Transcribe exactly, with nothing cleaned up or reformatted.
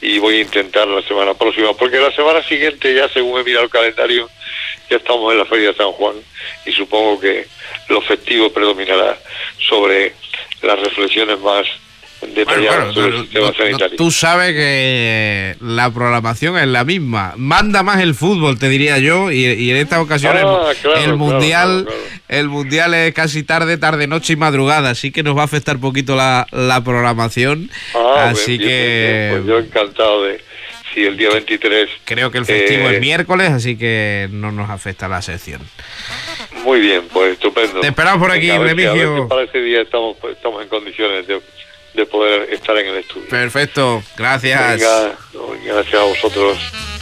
y voy a intentar la semana próxima, porque la semana siguiente ya, según he mirado el calendario, ya estamos en la Feria de San Juan y supongo que lo festivo predominará sobre las reflexiones más detalladas bueno, bueno, sobre no, el sistema no, sanitario. No, tú sabes que la programación es la misma, manda más el fútbol, te diría yo, y, y en esta ocasión ah, el, claro, el mundial claro, claro, claro. el mundial es casi tarde, tarde, noche y madrugada, así que nos va a afectar poquito la, la programación, ah, así bien, que bien, bien. Pues yo encantado de si el día veintitrés creo que el festivo eh, es miércoles, así que no nos afecta la sección. Muy bien, pues estupendo. Te esperamos por aquí, Venga, a ver si- a ver Remigio. si para ese día estamos, pues, estamos en condiciones de, de poder estar en el estudio. Perfecto, gracias. Venga, gracias a vosotros.